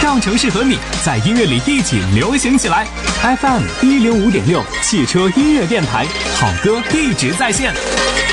让城市和你在音乐里一起流行起来。FM105.6汽车音乐电台，好歌一直在线。